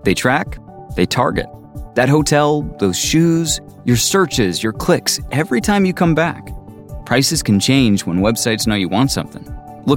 They track, they target. That hotel, those shoes, your searches, your clicks, every time you come back. Prices can change when websites know you want something.